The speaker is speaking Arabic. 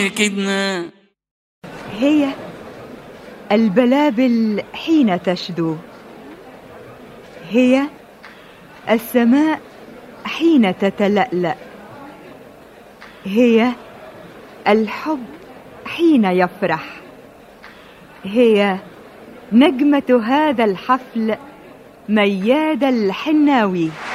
كدنا. هي البلابل حين تشدو، هي السماء حين تتلألأ، هي الحب حين يفرح، هي نجمة هذا الحفل مياد الحناوي.